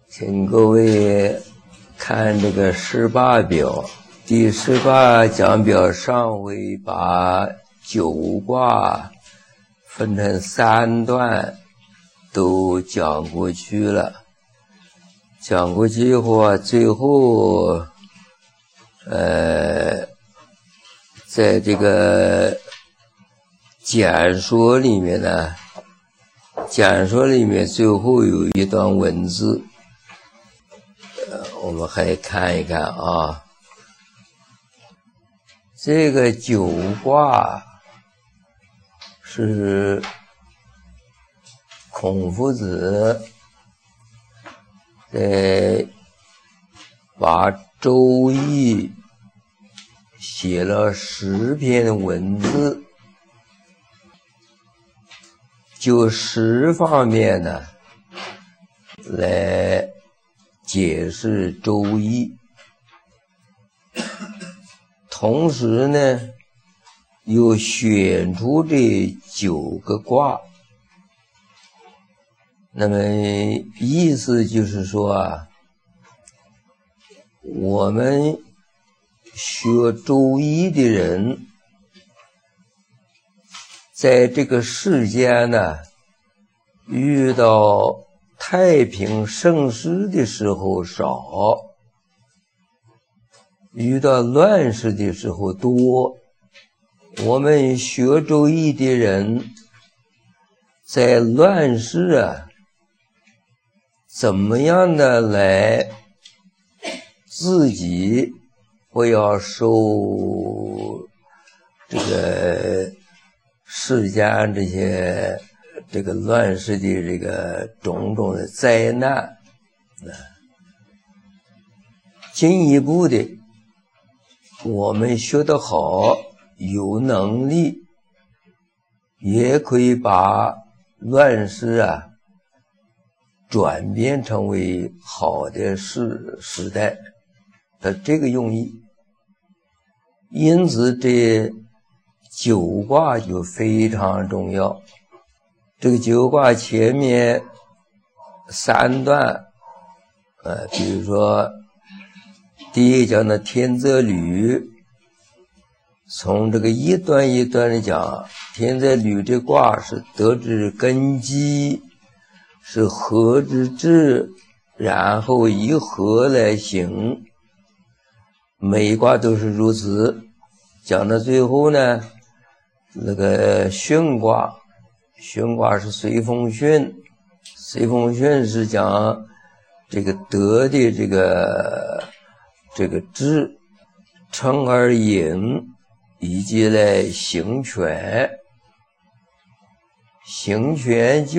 请各位看这个18表，第18讲表上回把九卦分成3段都讲过去了。讲过去以后啊，最后在这个简说里面呢，简说里面最后有一段文字，我们还看一看啊。这个九卦是孔夫子在把《周易》写了10篇文字，就10方面呢来解释《周易》，同时呢又选出这9个卦。那么意思就是说啊，我们学《周易》的人在这个世间呢，遇到太平盛世的时候少，遇到乱世的时候多。我们学《周易》的人在乱世啊，怎么样的来自己不要受这个世间这个乱世的这个种种的灾难，进一步的我们学得好，有能力也可以把乱世啊转变成为好的时代的这个用意。因此这9卦就非常重要。这个9卦前面3段，比如说第一讲的天泽履，从这个一段一段的讲，天泽履这卦是德之根基，是和之治，然后以和来行，每一卦都是如此。讲到最后呢，那个巽卦，巽卦是随风巽，随风巽是讲这个德的这个治，称而隐，以及来行权，行权就